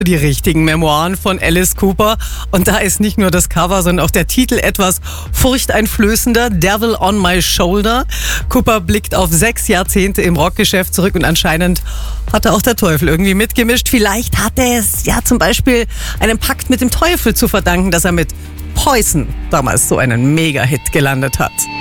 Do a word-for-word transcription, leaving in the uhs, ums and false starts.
Die richtigen Memoiren von Alice Cooper. Und da ist nicht nur das Cover, sondern auch der Titel etwas furchteinflößender. Devil on My Shoulder. Cooper blickt auf sechs Jahrzehnte im Rockgeschäft zurück und anscheinend hatte auch der Teufel irgendwie mitgemischt. Vielleicht hat er es ja zum Beispiel einem Pakt mit dem Teufel zu verdanken, dass er mit Poison damals so einen Mega-Hit gelandet hat.